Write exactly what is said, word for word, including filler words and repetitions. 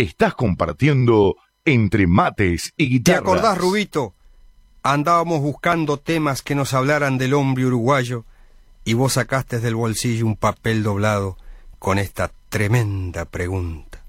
Estás compartiendo entre mates y ¿Te guitarras. acordás, Rubito? Andábamos buscando temas que nos hablaran del hombre uruguayo y vos sacaste del bolsillo un papel doblado con esta tremenda pregunta.